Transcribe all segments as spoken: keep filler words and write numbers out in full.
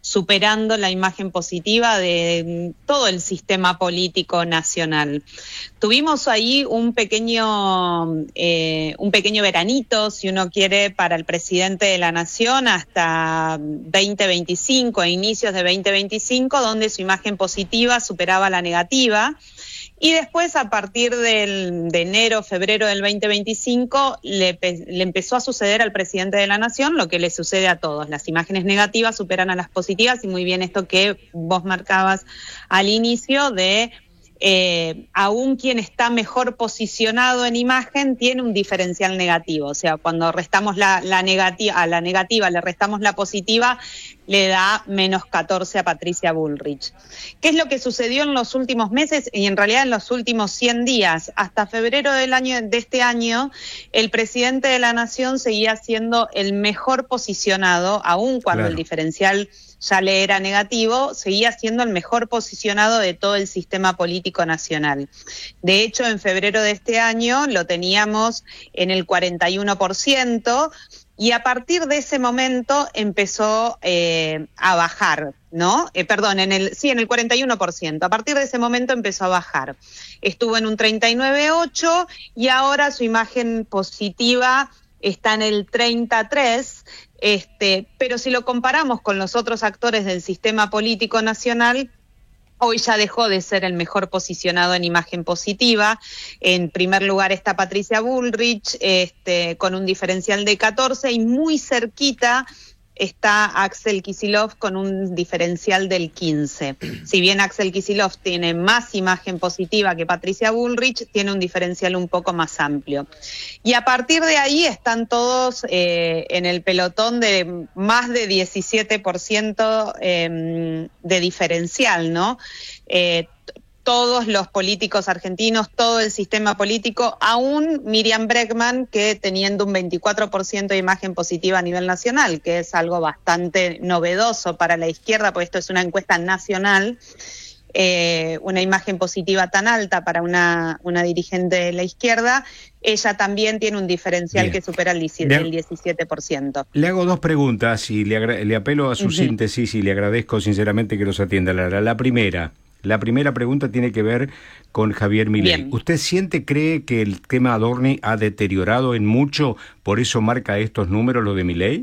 superando la imagen positiva de todo el sistema político nacional. Tuvimos ahí un pequeño, eh, un pequeño veranito, si uno quiere, para el presidente de la Nación hasta veinte veinticinco, a inicios de veinte veinticinco, donde su imagen positiva superaba la negativa. Y después, a partir del, de enero, febrero del veinte veinticinco, le, le empezó a suceder al presidente de la Nación lo que le sucede a todos. Las imágenes negativas superan a las positivas, y muy bien esto que vos marcabas al inicio de eh, aún quien está mejor posicionado en imagen tiene un diferencial negativo. O sea, cuando restamos la, la negativa, a la negativa le restamos la positiva, le da menos catorce a Patricia Bullrich. ¿Qué es lo que sucedió en los últimos meses y en realidad en los últimos cien días? Hasta febrero del año, de este año, el presidente de la Nación seguía siendo el mejor posicionado, aun cuando claro. el diferencial ya le era negativo, seguía siendo el mejor posicionado de todo el sistema político nacional. De hecho, en febrero de este año lo teníamos en el cuarenta y uno por ciento, y a partir de ese momento empezó eh, a bajar, ¿no? Eh, perdón, en el, sí, en el cuarenta y uno por ciento. A partir de ese momento empezó a bajar. Estuvo en un treinta y nueve coma ocho y ahora su imagen positiva está en el treinta y tres, este, pero si lo comparamos con los otros actores del sistema político nacional, hoy ya dejó de ser el mejor posicionado en imagen positiva. En primer lugar está Patricia Bullrich, este, con un diferencial de catorce, y muy cerquita está Axel Kicillof con un diferencial del quince. Si bien Axel Kicillof tiene más imagen positiva que Patricia Bullrich, tiene un diferencial un poco más amplio. Y a partir de ahí están todos eh, en el pelotón de más de diecisiete por ciento eh, de diferencial, ¿no? Eh, todos los políticos argentinos, todo el sistema político, aún Miriam Bregman, que teniendo un veinticuatro por ciento de imagen positiva a nivel nacional, que es algo bastante novedoso para la izquierda, porque esto es una encuesta nacional, eh, una imagen positiva tan alta para una, una dirigente de la izquierda, ella también tiene un diferencial Bien. que supera el diecisiete por ciento. Le hago dos preguntas y le, agra- le apelo a su uh-huh. síntesis y le agradezco sinceramente que los atienda. La, la primera... La primera pregunta tiene que ver con Javier Milei. ¿Usted siente, cree que el tema Adorni ha deteriorado en mucho, por eso marca estos números lo de Milei?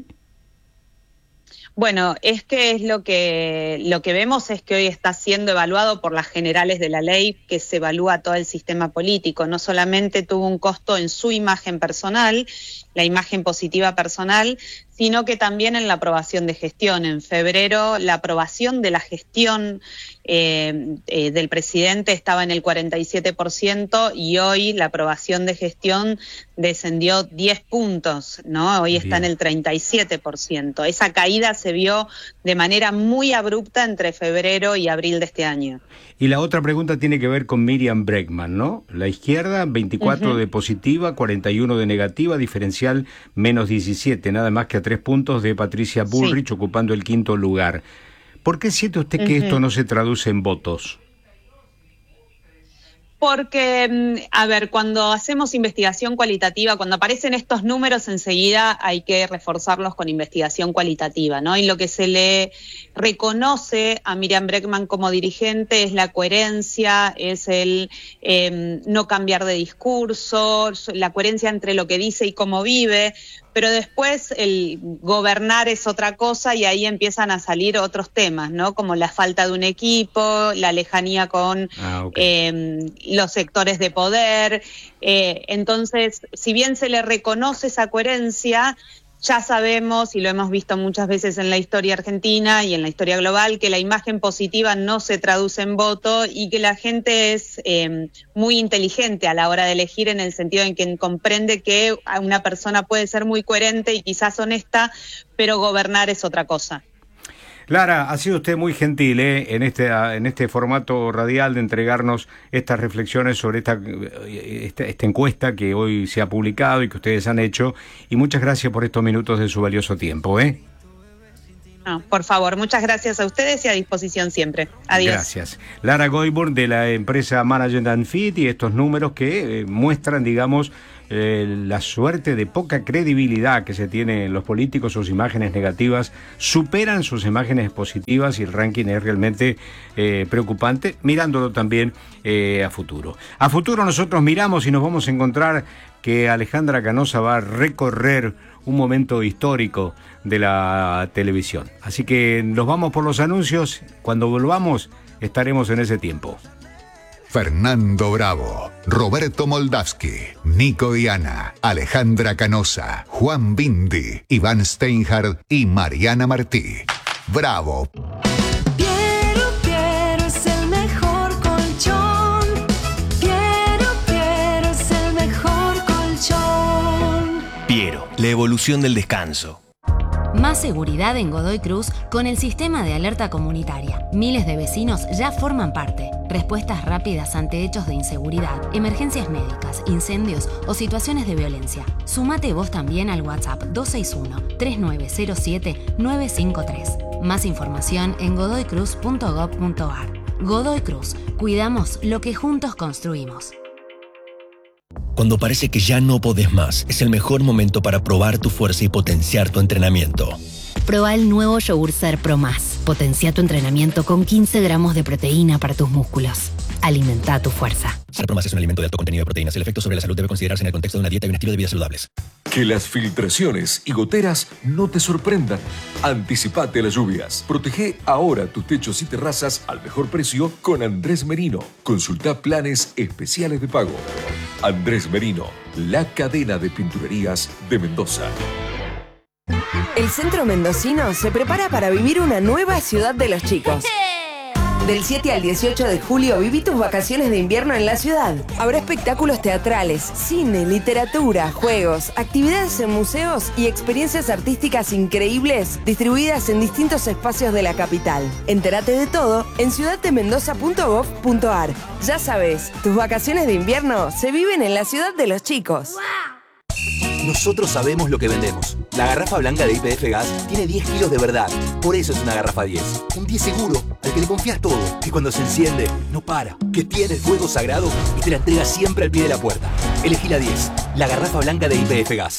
Bueno, es que es lo que lo que vemos es que hoy está siendo evaluado por las generales de la ley, que se evalúa todo el sistema político. No solamente tuvo un costo en su imagen personal, la imagen positiva personal, sino que también en la aprobación de gestión. En febrero, la aprobación de la gestión eh, eh, del presidente estaba en el cuarenta y siete por ciento y hoy la aprobación de gestión descendió diez puntos, ¿no? Hoy Bien. está en el treinta y siete por ciento. Esa caída se vio de manera muy abrupta entre febrero y abril de este año. Y la otra pregunta tiene que ver con Miriam Bregman, ¿no? La izquierda, veinticuatro uh-huh. de positiva, cuarenta y uno de negativa, diferencial menos diecisiete, nada más que a tres puntos de Patricia Bullrich, sí. ocupando el quinto lugar. ¿Por qué siente usted que uh-huh. esto no se traduce en votos? Porque, a ver, cuando hacemos investigación cualitativa, cuando aparecen estos números, enseguida hay que reforzarlos con investigación cualitativa, ¿no? Y lo que se le reconoce a Miriam Bregman como dirigente es la coherencia, es el eh, no cambiar de discurso, la coherencia entre lo que dice y cómo vive, pero después el gobernar es otra cosa y ahí empiezan a salir otros temas, ¿no? Como la falta de un equipo, la lejanía con ah, okay. eh, los sectores de poder. Eh, entonces, si bien se le reconoce esa coherencia, ya sabemos, y lo hemos visto muchas veces en la historia argentina y en la historia global, que la imagen positiva no se traduce en voto y que la gente es eh, muy inteligente a la hora de elegir, en el sentido en que comprende que una persona puede ser muy coherente y quizás honesta, pero gobernar es otra cosa. Lara, ha sido usted muy gentil ¿eh? en este en este formato radial de entregarnos estas reflexiones sobre esta, esta esta encuesta que hoy se ha publicado y que ustedes han hecho, y muchas gracias por estos minutos de su valioso tiempo. ¿eh? No, por favor, muchas gracias a ustedes y a disposición siempre. Adiós. Gracias. Lara Goiburn, de la empresa Management and Fit, y estos números que eh, muestran, digamos, eh, la suerte de poca credibilidad que se tiene en los políticos, sus imágenes negativas superan sus imágenes positivas y el ranking es realmente eh, preocupante, mirándolo también eh, a futuro. A futuro nosotros miramos y nos vamos a encontrar que Alejandra Canosa va a recorrer un momento histórico de la televisión. Así que nos vamos por los anuncios. Cuando volvamos estaremos en ese tiempo. Fernando Bravo, Roberto Moldavsky, Nico Viana, Alejandra Canosa, Juan Bindi, Iván Steinhardt y Mariana Martí. Bravo. Piero, Piero es el mejor colchón. Piero, Piero es el mejor colchón. Piero, la evolución del descanso. Más seguridad en Godoy Cruz con el sistema de alerta comunitaria. Miles de vecinos ya forman parte. Respuestas rápidas ante hechos de inseguridad, emergencias médicas, incendios o situaciones de violencia. Sumate vos también al WhatsApp dos seis uno, tres nueve cero siete, nueve cinco tres. Más información en godoy cruz punto gob punto ar. Godoy Cruz. Cuidamos lo que juntos construimos. Cuando parece que ya no podés más, es el mejor momento para probar tu fuerza y potenciar tu entrenamiento. Proba el nuevo Yogur Ser Pro Más. Potencia tu entrenamiento con quince gramos de proteína para tus músculos. Alimenta tu fuerza. Ser Pro Más es un alimento de alto contenido de proteínas. El efecto sobre la salud debe considerarse en el contexto de una dieta y un estilo de vida saludables. Que las filtraciones y goteras no te sorprendan. Anticipate a las lluvias. Protege ahora tus techos y terrazas al mejor precio con Andrés Merino. Consulta planes especiales de pago. Andrés Merino, la cadena de pinturerías de Mendoza. El Centro Mendocino se prepara para vivir una nueva ciudad de los chicos. Del siete al dieciocho de julio viví tus vacaciones de invierno en la ciudad. Habrá espectáculos teatrales, cine, literatura, juegos, actividades en museos y experiencias artísticas increíbles distribuidas en distintos espacios de la capital. Entérate de todo en ciudad de mendoza punto gob punto ar. Ya sabes, tus vacaciones de invierno se viven en la ciudad de los chicos. Nosotros sabemos lo que vendemos. La garrafa blanca de Y P F Gas tiene diez kilos de verdad. Por eso es una garrafa diez. Un diez seguro, al que le confías todo. Que cuando se enciende, no para. Que tiene el fuego sagrado y te la entrega siempre al pie de la puerta. Elegí la diez. La garrafa blanca de Y P F Gas.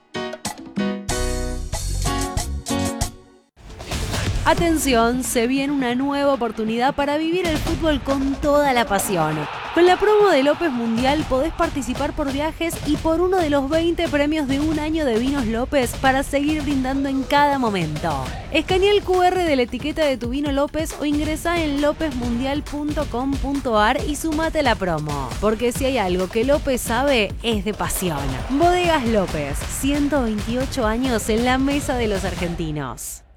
Atención, se viene una nueva oportunidad para vivir el fútbol con toda la pasión. Con la promo de López Mundial podés participar por viajes y por uno de los veinte premios de un año de vinos López para seguir brindando en cada momento. Escanea el cu erre de la etiqueta de tu vino López o ingresá en lópez mundial punto com punto ar y sumate a la promo. Porque si hay algo que López sabe, es de pasión. Bodegas López, ciento veintiocho años en la mesa de los argentinos.